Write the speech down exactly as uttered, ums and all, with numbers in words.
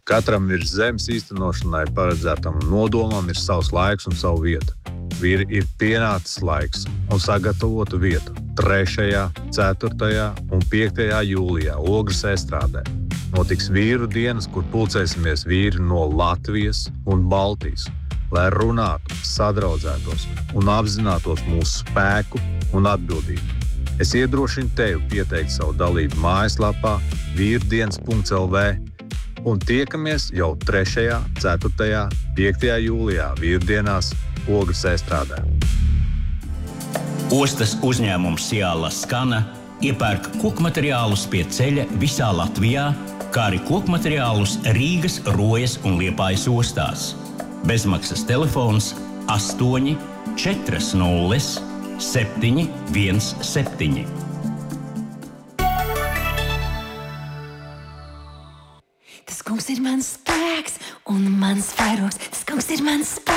Katram virs zemes īstenošanai paredzētam nodomam ir savs laiks un savu vietu. Vīri ir pienācis laiks un sagatavotu vietu trešajā, ceturtajā un piektajā jūlijā Ogres estrādē. Notiks vīru dienas, kur pulcēsimies vīri no Latvijas un Baltijas, lai runātu, sadraudzētos un apzinātos mūsu spēku un atbildību. Es iedrošinu tevi pieteikt savu dalību mājaslapā vīrdienas punkts el vē un tiekamies jau trešajā, ceturtajā, piektajā jūlijā Vīrdienās Ogres estrādē. Ostas uzņēmums Ciāla Skana iepērk kokmateriālus pie ceļa visā Latvijā, kā arī kokmateriālus Rīgas, Rojas un Liepājas ostās. Bezmaksas telefons astoņi četri nulle septiņi viens septiņi. Tas kungs ir mans spēks un mans vairogs. Tas kungs ir mans spēks.